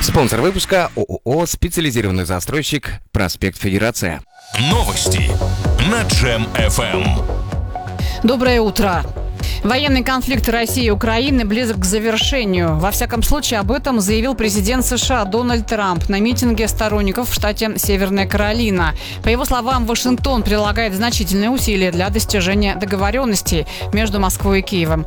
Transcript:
Спонсор выпуска ООО «Специализированный застройщик. Проспект Федерация». Новости на Джем FM. Доброе утро. Военный конфликт России и Украины близок к завершению. Во всяком случае, об этом заявил президент США Дональд Трамп на митинге сторонников в штате Северная Каролина. По его словам, Вашингтон прилагает значительные усилия для достижения договоренностей между Москвой и Киевом.